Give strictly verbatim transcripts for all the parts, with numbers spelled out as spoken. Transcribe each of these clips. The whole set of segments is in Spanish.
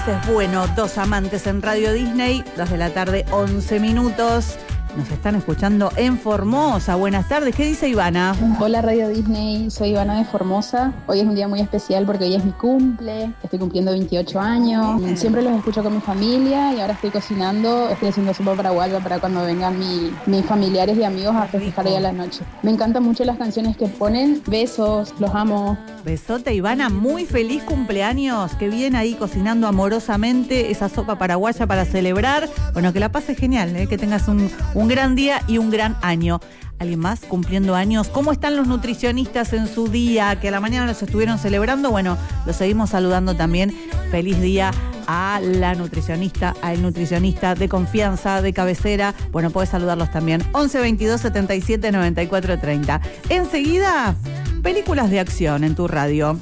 es bueno, dos amantes en Radio Disney, dos de la tarde, once minutos. Nos están escuchando en Formosa. Buenas tardes. ¿Qué dice Ivana? Hola Radio Disney, soy Ivana de Formosa. Hoy es un día muy especial porque hoy es mi cumple. Estoy cumpliendo veintiocho años. Siempre los escucho con mi familia y ahora estoy cocinando. Estoy haciendo sopa paraguaya para cuando vengan mi, mis familiares y amigos a festejar ahí a la noche. Me encantan mucho las canciones que ponen. Besos, los amo. Besote Ivana, muy feliz cumpleaños. Que bien ahí cocinando amorosamente esa sopa paraguaya para celebrar. Bueno, que la pases genial, ¿eh? Que tengas un... un gran día y un gran año. ¿Alguien más cumpliendo años? ¿Cómo están los nutricionistas en su día? Que a la mañana los estuvieron celebrando. Bueno, los seguimos saludando también. Feliz día a la nutricionista, al nutricionista de confianza, de cabecera. Bueno, puedes saludarlos también. once veintidós setenta y siete noventa y cuatro treinta. Enseguida, películas de acción en tu radio.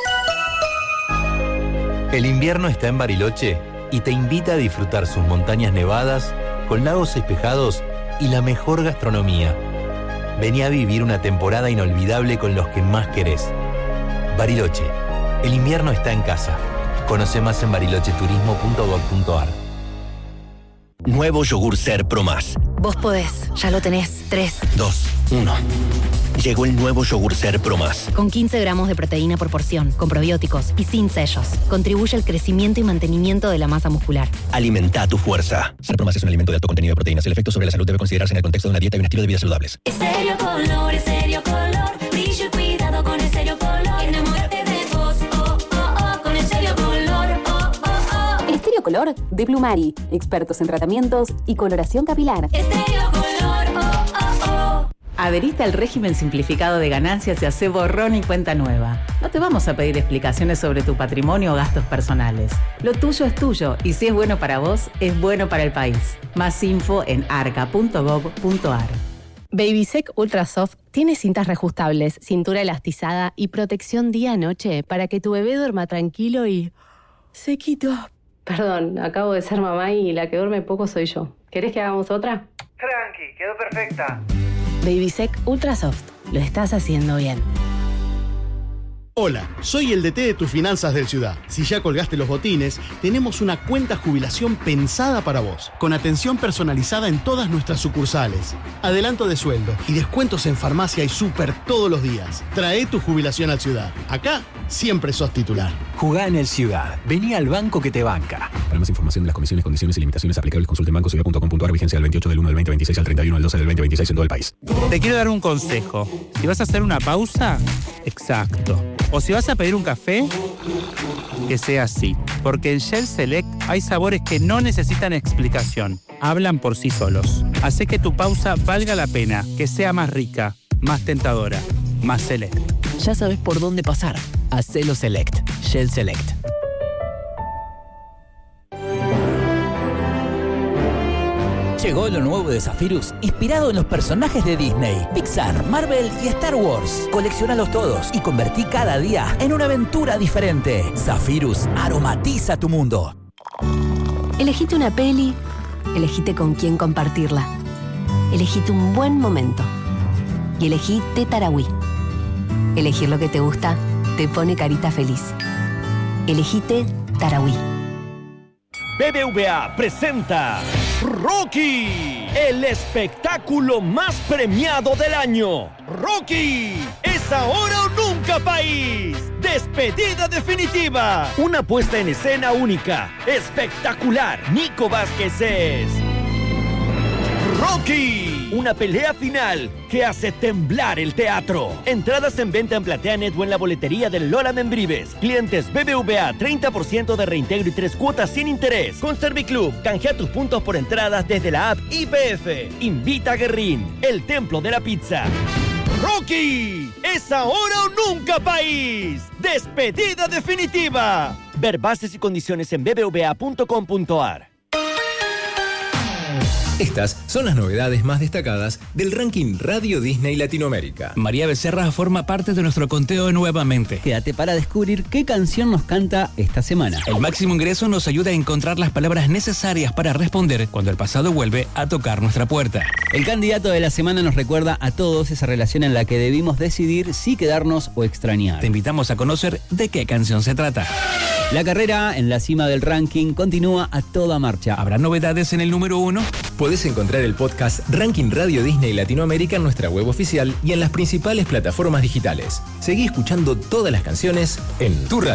El invierno está en Bariloche y te invita a disfrutar sus montañas nevadas con lagos despejados y la mejor gastronomía. Vení a vivir una temporada inolvidable con los que más querés. Bariloche, el invierno está en casa. Conoce más en bariloche turismo punto gob punto ar. Nuevo yogur Ser Pro Más. Vos podés, ya lo tenés. tres, dos, uno. Llegó el nuevo yogur Ser Pro Más. Con quince gramos de proteína por porción, con probióticos y sin sellos. Contribuye al crecimiento y mantenimiento de la masa muscular. Alimenta tu fuerza. Ser Pro Más es un alimento de alto contenido de proteínas. El efecto sobre la salud debe considerarse en el contexto de una dieta y un estilo de vida saludables. Estéreo Color, Estéreo Color. Brillo y cuidado con Estéreo Color. Enamórate de vos, oh, oh, oh, con Estéreo Color, oh, oh, oh. Estéreo Color de Plumari. Expertos en tratamientos y coloración capilar. Estéreo Color, oh, oh, oh. Adherite al régimen simplificado de ganancias y hace borrón y cuenta nueva. No te vamos a pedir explicaciones sobre tu patrimonio o gastos personales. Lo tuyo es tuyo y si es bueno para vos, es bueno para el país. Más info en arca punto gob punto ar. Babysec Ultra Soft tiene cintas reajustables, cintura elastizada y protección día-noche para que tu bebé duerma tranquilo y... sequito. Perdón, acabo de ser mamá y la que duerme poco soy yo. ¿Querés que hagamos otra? Tranqui, quedó perfecta. Babysec Ultra Soft. Lo estás haciendo bien. Hola, soy el D T de tus finanzas del Ciudad. Si ya colgaste los botines, tenemos una cuenta jubilación pensada para vos, con atención personalizada en todas nuestras sucursales, adelanto de sueldo y descuentos en farmacia y súper todos los días. Trae tu jubilación al Ciudad. Acá siempre sos titular. Jugá en el Ciudad. Vení al banco que te banca. Para más información de las comisiones, condiciones y limitaciones aplicables, consulte en banco ciudad punto com punto ar. Vigencia del veintiocho del uno del veinte veintiséis al treinta y uno del doce del veinte veintiséis en todo el país. Te quiero dar un consejo. Si vas a hacer una pausa, exacto. O si vas a pedir un café, que sea así. Porque en Shell Select hay sabores que no necesitan explicación. Hablan por sí solos. Hace que tu pausa valga la pena, que sea más rica, más tentadora, más Select. Ya sabes por dónde pasar. Hacelo Select. Shell Select. Llegó lo nuevo de Zephyrus, inspirado en los personajes de Disney, Pixar, Marvel y Star Wars. Colecciónalos todos y convertí cada día en una aventura diferente. Zephyrus aromatiza tu mundo. Elegite una peli, elegite con quién compartirla. Elegite un buen momento. Y elegí Tarahui. Elegir lo que te gusta te pone carita feliz. Elegite Tarahui. B B V A presenta Rocky, el espectáculo más premiado del año. Rocky, es ahora o nunca, país. Despedida definitiva. Una puesta en escena única, espectacular. Nico Vázquez es Rocky, una pelea final que hace temblar el teatro. Entradas en venta en PlateaNet o en la boletería del Lola Membrives. Clientes B B V A, treinta por ciento de reintegro y tres cuotas sin interés. Con Serviclub, canjea tus puntos por entradas desde la app I P F. Invita a Guerrín, el templo de la pizza. Rocky, es ahora o nunca, país. Despedida definitiva. Ver bases y condiciones en b b v a punto com punto ar. Estas son las novedades más destacadas del ranking Radio Disney Latinoamérica. María Becerra forma parte de nuestro conteo nuevamente. Quédate para descubrir qué canción nos canta esta semana. El máximo ingreso nos ayuda a encontrar las palabras necesarias para responder cuando el pasado vuelve a tocar nuestra puerta. El candidato de la semana nos recuerda a todos esa relación en la que debimos decidir si quedarnos o extrañar. Te invitamos a conocer de qué canción se trata. La carrera en la cima del ranking continúa a toda marcha. ¿Habrá novedades en el número uno? Podés encontrar el podcast Ranking Radio Disney Latinoamérica en nuestra web oficial y en las principales plataformas digitales. Seguí escuchando todas las canciones en tu radio.